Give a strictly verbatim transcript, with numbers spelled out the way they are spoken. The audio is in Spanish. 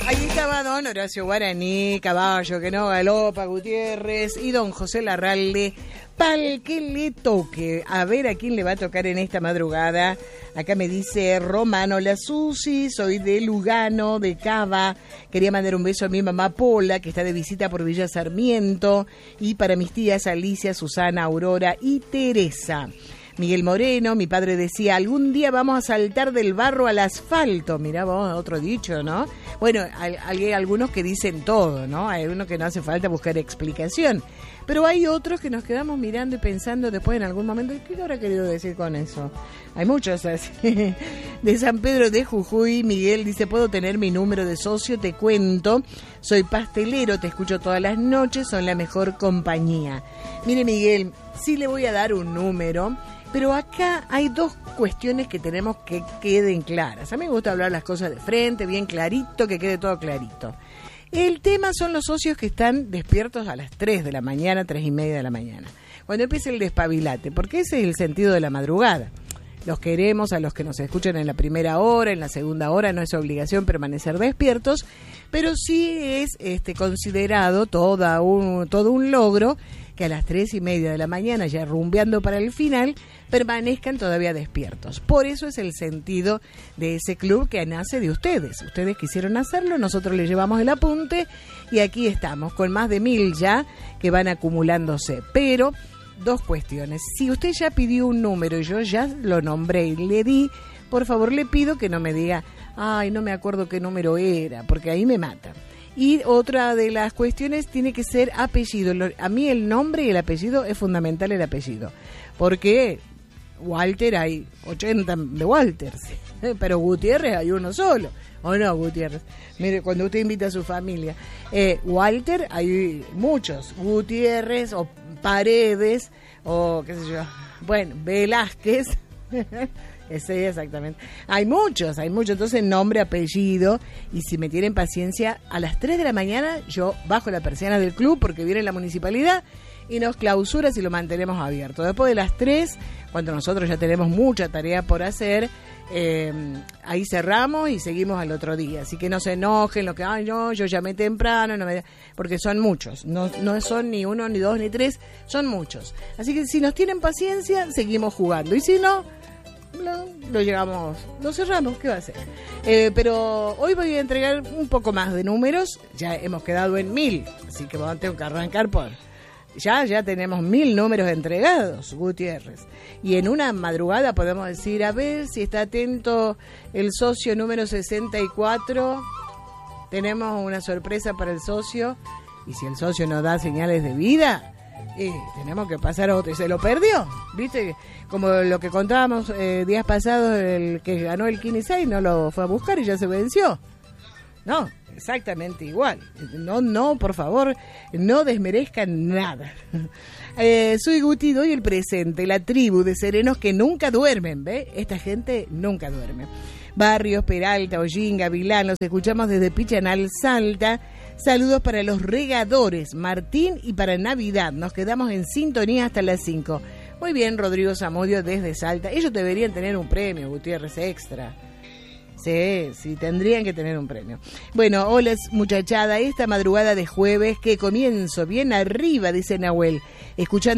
Ahí estaba don Horacio Guaraní, caballo que no galopa, Gutiérrez y don José Larralde, pa'l que le toque. A ver a quién le va a tocar en esta madrugada. Acá me dice Romano, la Susi, soy de Lugano, de Cava. Quería mandar un beso a mi mamá Pola, que está de visita por Villa Sarmiento, y para mis tías Alicia, Susana, Aurora y Teresa. Miguel Moreno, mi padre decía, algún día vamos a saltar del barro al asfalto. Mirá vos, otro dicho, ¿no? Bueno, hay, hay algunos que dicen todo, ¿no? Hay unos que no hace falta buscar explicación. Pero hay otros que nos quedamos mirando y pensando después en algún momento, ¿qué habrá querido decir con eso? Hay muchos así. De San Pedro de Jujuy, Miguel dice, ¿puedo tener mi número de socio? Te cuento, soy pastelero, te escucho todas las noches, son la mejor compañía. Mire, Miguel, sí le voy a dar un número, pero acá hay dos cuestiones que tenemos que queden claras. A mí me gusta hablar las cosas de frente, bien clarito, que quede todo clarito. El tema son los socios que están despiertos a las tres de la mañana, tres y media de la mañana, cuando empieza el despabilate, porque ese es el sentido de la madrugada. Los queremos a los que nos escuchan en la primera hora, en la segunda hora, no es obligación permanecer despiertos, pero sí es este considerado toda un, todo un logro que a las tres y media de la mañana, ya rumbeando para el final, permanezcan todavía despiertos. Por eso es el sentido de ese club que nace de ustedes. Ustedes quisieron hacerlo, nosotros les llevamos el apunte y aquí estamos, con más de mil ya que van acumulándose. Pero, dos cuestiones. Si usted ya pidió un número y yo ya lo nombré y le di, por favor le pido que no me diga, ay, no me acuerdo qué número era, porque ahí me mata. Y otra de las cuestiones tiene que ser apellido. A mí el nombre y el apellido es fundamental, el apellido. Porque Walter hay ochenta de Walters, pero Gutiérrez hay uno solo. ¿O no, Gutiérrez? Mire, cuando usted invita a su familia. Eh, Walter hay muchos. Gutiérrez o Paredes o qué sé yo. Bueno, Velázquez. Ese exactamente. Hay muchos, hay muchos. Entonces, nombre, apellido. Y si me tienen paciencia, a las tres de la mañana yo bajo la persiana del club porque viene la municipalidad y nos clausura si lo mantenemos abierto. Después de las tres, cuando nosotros ya tenemos mucha tarea por hacer, eh, ahí cerramos y seguimos al otro día. Así que no se enojen, lo que, ay, no, yo llamé temprano, no me... porque son muchos. No, no son ni uno, ni dos, ni tres, son muchos. Así que si nos tienen paciencia, seguimos jugando. Y si no... Lo, lo llegamos, lo cerramos, ¿qué va a hacer? Eh, pero hoy voy a entregar un poco más de números, ya hemos quedado en mil, así que tengo que arrancar por... Ya, ya tenemos mil números entregados, Gutiérrez. Y en una madrugada podemos decir, a ver si está atento el socio número sesenta y cuatro, tenemos una sorpresa para el socio, y si el socio nos da señales de vida... Y tenemos que pasar a otro. Y se lo perdió, ¿viste? Como lo que contábamos eh, días pasados, el que ganó el Kini seis no lo fue a buscar y ya se venció. No, exactamente igual. No, no, por favor, no desmerezcan nada. Eh, soy Guti, doy el presente, la tribu de serenos que nunca duermen, ¿ve? Esta gente nunca duerme. Barrios, Peralta, Hollín, Gavilán, los escuchamos desde Pichanal, Salta. Saludos para los regadores, Martín, y para Navidad. Nos quedamos en sintonía hasta las cinco. Muy bien, Rodrigo Zamudio desde Salta. Ellos deberían tener un premio, Gutiérrez, extra. Sí, sí, tendrían que tener un premio. Bueno, hola muchachada, esta madrugada de jueves, que comienzo bien arriba, dice Nahuel, escuchando